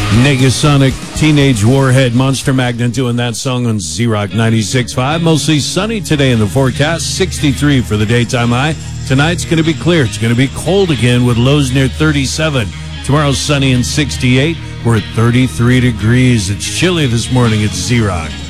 Negasonic, Teenage Warhead, Monster Magnet doing that song on Z-Rock 96.5. Mostly sunny today in the forecast, 63 for the daytime high. Tonight's going to be clear. It's going to be cold again with lows near 37. Tomorrow's sunny and 68. We're at 33 degrees. It's chilly this morning at Z-Rock.